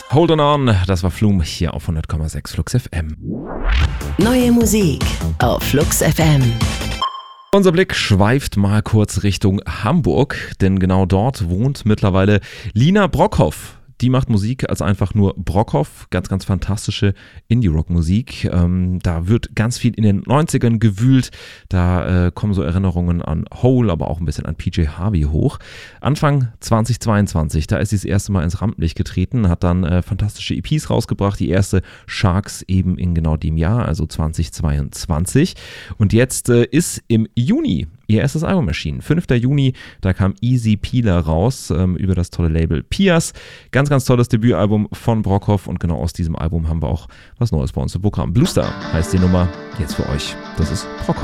Hold on, das war Flume hier auf 100,6 Flux FM. Neue Musik auf Flux FM. Unser Blick schweift mal kurz Richtung Hamburg, denn genau dort wohnt mittlerweile Lina Brockhoff. Die macht Musik als einfach nur Brockhoff, ganz, ganz fantastische Indie-Rock-Musik. Da wird ganz viel in den 90ern gewühlt, da kommen so Erinnerungen an Hole, aber auch ein bisschen an PJ Harvey hoch. Anfang 2022, da ist sie das erste Mal ins Rampenlicht getreten, hat dann fantastische EPs rausgebracht, die erste Sharks eben in genau dem Jahr, also 2022. Und jetzt ist im Juni ihr erstes Album erschienen. 5. Juni, da kam Easy Peeler raus über das tolle Label Pias. Ganz, ganz tolles Debütalbum von Brockhoff und genau aus diesem Album haben wir auch was Neues bei uns im Programm. Bluestar heißt die Nummer jetzt für euch. Das ist Brockhoff.